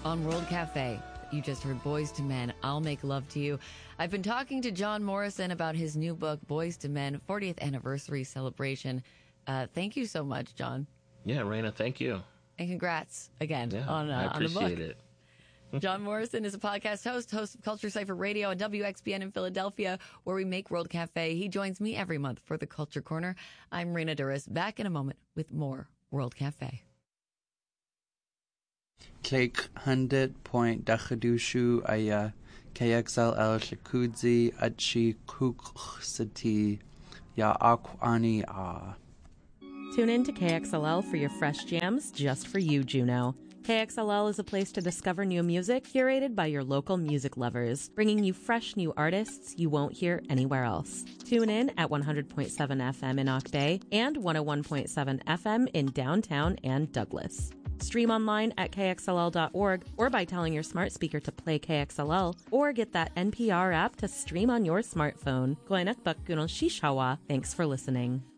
on World Cafe. You just heard Boys to Men, I'll Make Love to You. I've been talking to John Morrison about his new book, Boys to Men, 40th Anniversary Celebration. Thank you so much, John. Yeah, Raina, thank you. And congrats again on the book. I appreciate it. John Morrison is a podcast host of Culture Cypher Radio and WXBN in Philadelphia, where we make World Cafe. He joins me every month for the Culture Corner. I'm Raina Duras, back in a moment with more World Cafe. Cake 100.Dachadushu Aya KXLL Shakudzi Achi Kuksati Ya Akwani Ah. Tune in to KXLL for your fresh jams just for you, Juno. KXLL is a place to discover new music curated by your local music lovers, bringing you fresh new artists you won't hear anywhere else. Tune in at 100.7 FM in Ock Bay and 101.7 FM in downtown and Douglas. Stream online at kxll.org or by telling your smart speaker to play KXLL, or get that NPR app to stream on your smartphone. Thanks for listening.